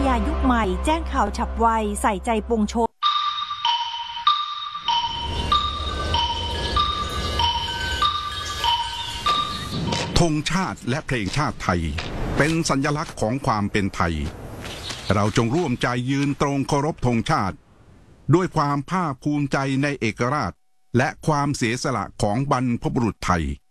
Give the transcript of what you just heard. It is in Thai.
ยายุคใหม่แจ้งข่าวฉับไวใส่ใจปวงชนธงชาติและเพลงชาติไทยเป็นสัญลักษณ์ของความเป็นไทยเราจงร่วมใจยืนตรงเคารพธงชาติด้วยความภาคภูมิใจในเอกราชและความเสียสละของบรรพบุรุษไทย